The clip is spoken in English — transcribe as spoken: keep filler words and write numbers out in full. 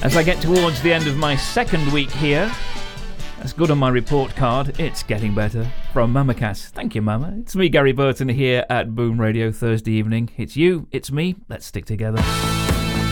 As I get towards the end of my second week here, that's good on my report card. It's getting better. From Mama Cass. Thank you, Mama. It's me, Gary Burton, here at Boom Radio Thursday evening. It's you, it's me. Let's stick together.